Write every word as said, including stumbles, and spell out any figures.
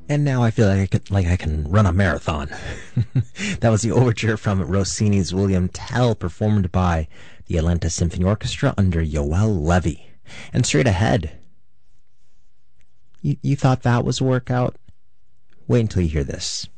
And now I feel like I could, like I can run a marathon. That was the overture from Rossini's William Tell, performed by the Atlanta Symphony Orchestra under Yoel Levy. And straight ahead, you, you thought that was a workout? Wait until you hear this.